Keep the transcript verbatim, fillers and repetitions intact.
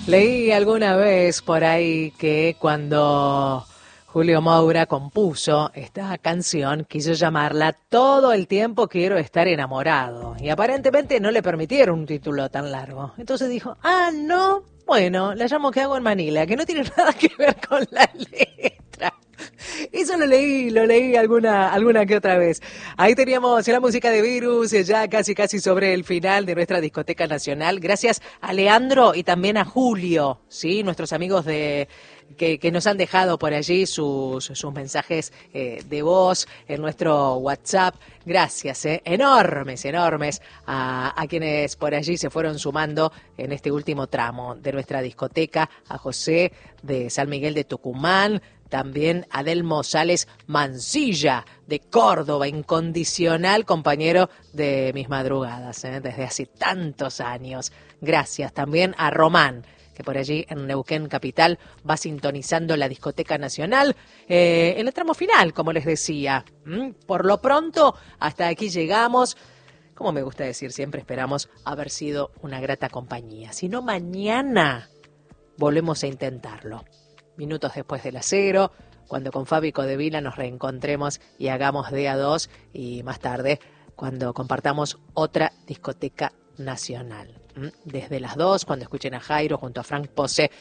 Leí alguna vez por ahí que cuando Julio Moura compuso esta canción, quiso llamarla Todo el tiempo quiero estar enamorado. Y aparentemente no le permitieron un título tan largo. Entonces dijo, ah, no, bueno, la llamo ¿Qué hago en Manila? Que no tiene nada que ver con la letra. Eso lo leí, lo leí alguna, alguna que otra vez. Ahí teníamos la música de Virus, ya casi casi sobre el final de nuestra discoteca nacional. Gracias a Leandro y también a Julio, sí, nuestros amigos de que, que nos han dejado por allí sus, sus mensajes eh, de voz en nuestro WhatsApp. Gracias, eh, enormes, enormes a, a quienes por allí se fueron sumando en este último tramo de nuestra discoteca. A José de San Miguel de Tucumán. También Adelmo Sales Mancilla, de Córdoba, incondicional compañero de mis madrugadas, ¿eh? Desde hace tantos años. Gracias también a Román, que por allí en Neuquén Capital va sintonizando la Discoteca Nacional eh, en el tramo final, como les decía. ¿Mm? Por lo pronto, hasta aquí llegamos. Como me gusta decir, siempre esperamos haber sido una grata compañía. Si no, mañana volvemos a intentarlo. Minutos después de las cero, cuando con Fabi Codevila nos reencontremos y hagamos de a dos, y más tarde cuando compartamos otra discoteca nacional. Desde las dos, cuando escuchen a Jairo junto a Frank Pose